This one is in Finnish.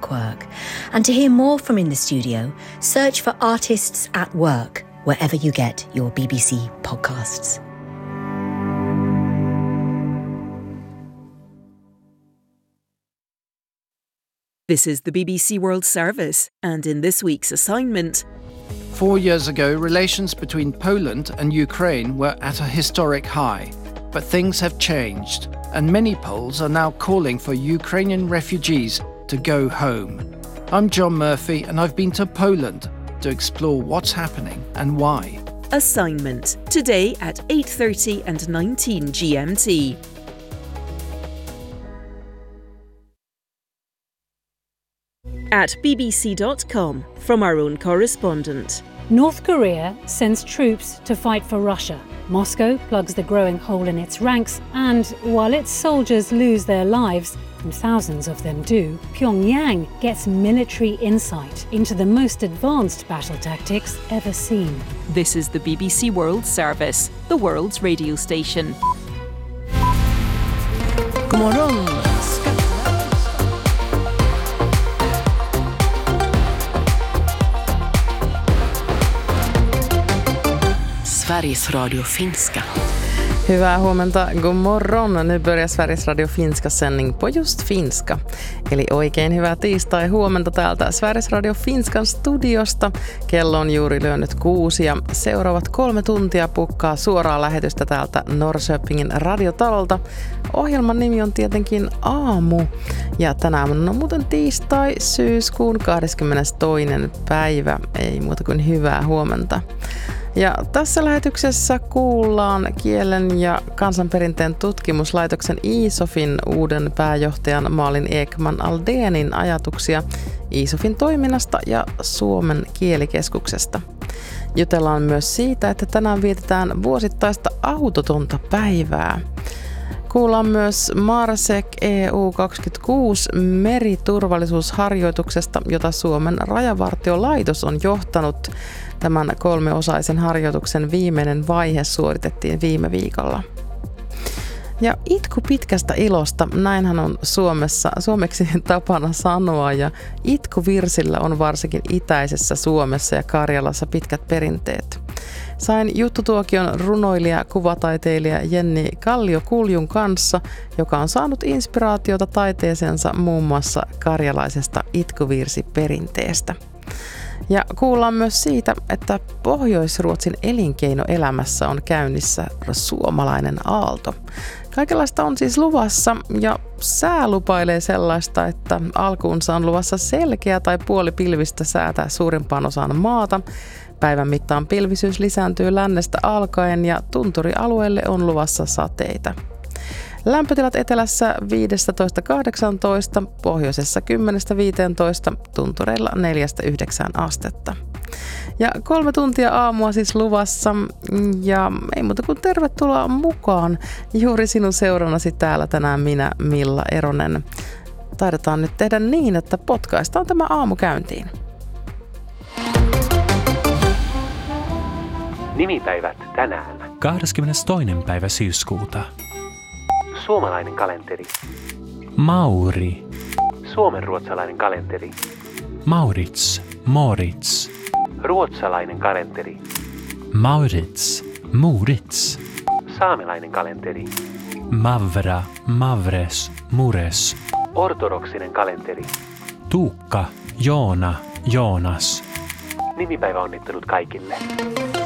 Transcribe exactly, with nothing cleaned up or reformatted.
Network Work. And to hear more from In the Studio, search for Artists at Work wherever you get your B B C podcasts. This is the B B C World Service, and in this week's assignment... Four years ago, relations between Poland and Ukraine were at a historic high. But things have changed, and many Poles are now calling for Ukrainian refugees to go home. I'm John Murphy, and I've been to Poland to explore what's happening and why. Assignment, today at eight thirty and nineteen G M T. At b b c dot com, from our own correspondent. North Korea sends troops to fight for Russia. Moscow plugs the growing hole in its ranks, and while its soldiers lose their lives, and thousands of them do, Pyongyang gets military insight into the most advanced battle tactics ever seen. This is the B B C World Service, the world's radio station. God morgon! Sveriges Radio Finska. Hyvää huomenta, god morgon. Nu börjar Sveriges Radio Finska sändning på just finska. Eli oikein hyvää tiistai huomenta täältä Sveriges Radio Finskan studiosta. Kello on juuri lyönyt kuusi ja seuraavat kolme tuntia pukkaa suoraa lähetystä täältä Norrköpingin radiotalolta. Ohjelman nimi on tietenkin Aamu. Ja tänään on muuten tiistai syyskuun kahdeskymmenestoinen päivä. Ei muuta kuin hyvää huomenta. Ja tässä lähetyksessä kuullaan kielen ja kansanperinteen tutkimuslaitoksen I S O Fin uuden pääjohtajan Malin Ekman Aldénin ajatuksia I S O Fin toiminnasta ja Suomen kielikeskuksesta. Jutellaan myös siitä, että tänään vietetään vuosittaista autotonta päivää. Kuullaan myös MARSEC E U kaksikymmentäkuusi meriturvallisuusharjoituksesta, jota Suomen rajavartiolaitos on johtanut. Tämän kolmeosaisen harjoituksen viimeinen vaihe suoritettiin viime viikolla. Ja itku pitkästä ilosta, näinhän on Suomessa, suomeksi tapana sanoa, ja itkuvirsillä on varsinkin itäisessä Suomessa ja Karjalassa pitkät perinteet. Sain juttutuokion runoilija, kuvataiteilija Jenni Kallio-Kuljun kanssa, joka on saanut inspiraatiota taiteeseensa muun muassa karjalaisesta itkuvirsiperinteestä. Ja kuullaan myös siitä, että Pohjois-Ruotsin elinkeinoelämässä on käynnissä suomalainen aalto. Kaikenlaista on siis luvassa ja sää lupailee sellaista, että alkuunsa on luvassa selkeä tai puolipilvistä säätä suurimpaan osaan maata. Päivän mittaan pilvisyys lisääntyy lännestä alkaen ja tunturialueelle on luvassa sateita. Lämpötilat etelässä viisitoista kahdeksantoista, pohjoisessa kymmenen viisitoista, tuntureilla neljästä yhdeksään astetta. Ja kolme tuntia aamua siis luvassa ja ei muuta kuin tervetuloa mukaan. Juuri sinun seurannasi täällä tänään minä, Milla Eronen. Taidetaan nyt tehdä niin, että potkaistaan tämä aamu käyntiin. Nimipäivät tänään. kahdeskymmenestoinen päivä syyskuuta. Suomalainen kalenteri. Mauri. Suomenruotsalainen kalenteri. Maurits. Moritz. Ruotsalainen kalenteri. Maurits. Moritz. Saamelainen kalenteri. Mavra. Mavres. Mures. Ortodoksinen kalenteri. Tuukka. Joona. Joonas. Nimipäivä onnittelut kaikille.